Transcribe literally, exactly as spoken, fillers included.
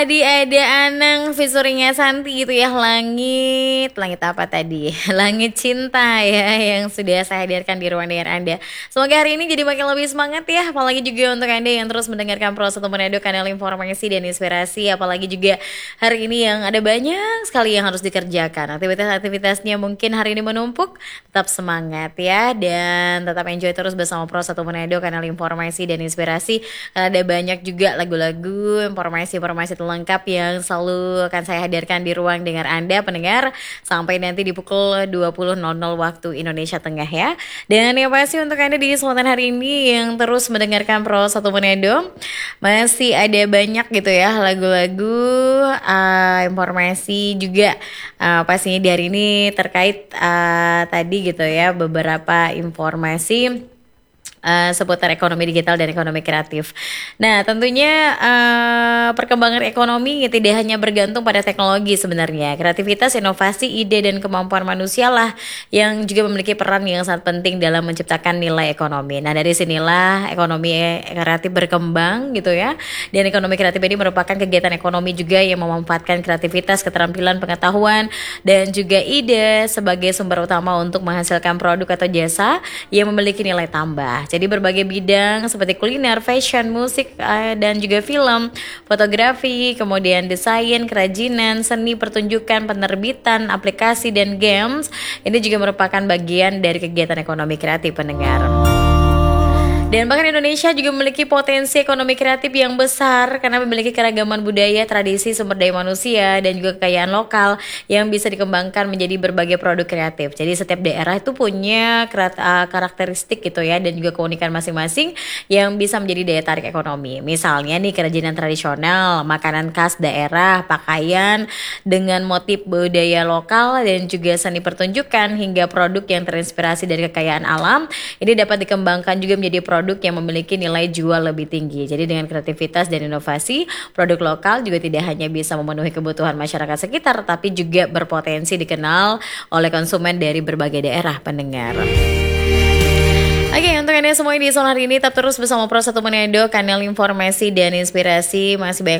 Tadi ada Anang featuring Santi gitu ya, Langit. Langit apa tadi? Langit Cinta ya, yang sudah saya hadirkan di ruang dengar Anda. Semoga hari ini jadi makin lebih semangat ya. Apalagi juga untuk Anda yang terus mendengarkan Pro satu Manado, kanal informasi dan inspirasi. Apalagi juga hari ini yang ada banyak sekali yang harus dikerjakan. Aktivitas-aktivitasnya mungkin hari ini menumpuk. Tetap semangat ya, dan tetap enjoy terus bersama Pro satu Manado, kanal informasi dan inspirasi. Karena ada banyak juga lagu-lagu, informasi-informasi lengkap yang selalu akan saya hadirkan di ruang dengar Anda pendengar, sampai nanti di pukul dua puluh nol nol waktu Indonesia Tengah ya. Dan yang pasti untuk Anda di kesempatan hari ini yang terus mendengarkan Pro satu Manado, masih ada banyak gitu ya lagu-lagu, uh, informasi juga, uh, pastinya di hari ini terkait uh, tadi gitu ya, beberapa informasi Uh, seputar ekonomi digital dan ekonomi kreatif. Nah, tentunya uh, perkembangan ekonomi tidak hanya bergantung pada teknologi sebenarnya. Kreativitas, inovasi, ide, dan kemampuan manusia lah yang juga memiliki peran yang sangat penting dalam menciptakan nilai ekonomi. Nah, dari sinilah ekonomi kreatif berkembang gitu ya. Dan ekonomi kreatif ini merupakan kegiatan ekonomi juga yang memanfaatkan kreativitas, keterampilan, pengetahuan, dan juga ide sebagai sumber utama untuk menghasilkan produk atau jasa yang memiliki nilai tambah. Jadi berbagai bidang seperti kuliner, fashion, musik, dan juga film, fotografi, kemudian desain, kerajinan, seni, pertunjukan, penerbitan, aplikasi, dan games ini juga merupakan bagian dari kegiatan ekonomi kreatif pendengar. Dan bahkan Indonesia juga memiliki potensi ekonomi kreatif yang besar karena memiliki keragaman budaya, tradisi, sumber daya manusia, dan juga kekayaan lokal yang bisa dikembangkan menjadi berbagai produk kreatif. Jadi setiap daerah itu punya karakteristik gitu ya, dan juga keunikan masing-masing yang bisa menjadi daya tarik ekonomi. Misalnya nih, kerajinan tradisional, makanan khas daerah, pakaian dengan motif budaya lokal, dan juga seni pertunjukan hingga produk yang terinspirasi dari kekayaan alam. Ini dapat dikembangkan juga menjadi produk produk yang memiliki nilai jual lebih tinggi. Jadi dengan kreativitas dan inovasi, produk lokal juga tidak hanya bisa memenuhi kebutuhan masyarakat sekitar, tapi juga berpotensi dikenal oleh konsumen dari berbagai daerah pendengar. Oke, okay, untuk Anda semua di sore hari ini tetap terus bersama Pro satu Manado, kanal informasi dan inspirasi. Masih banyak